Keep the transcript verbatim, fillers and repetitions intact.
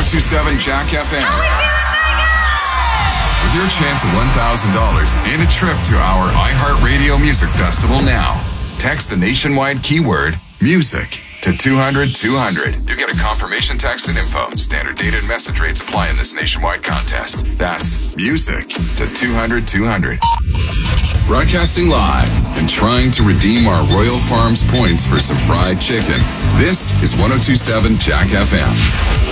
two seven Jack F M. With your chance at one thousand dollars and a trip to our iHeartRadio Music Festival now. Text the nationwide keyword music to two hundred two hundred. You get a confirmation text and info. Standard data and message rates apply in this nationwide contest. That's music to two hundred two hundred. Broadcasting live and trying to redeem our Royal Farms points for some fried chicken. This is one oh two point seven Jack F M.